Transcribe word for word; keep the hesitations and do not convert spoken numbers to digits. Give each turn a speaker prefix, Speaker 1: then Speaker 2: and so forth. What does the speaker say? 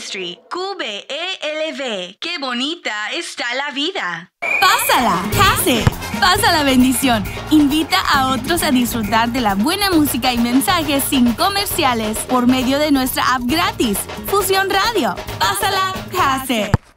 Speaker 1: Ministry. Q B E L V. ¡Qué bonita está la vida!
Speaker 2: ¡Pásala! ¡Pase! ¡Pasa la bendición! Invita a otros a disfrutar de la buena música y mensajes sin comerciales por medio de nuestra app gratis, Fusión Radio. ¡Pásala! ¡Pase!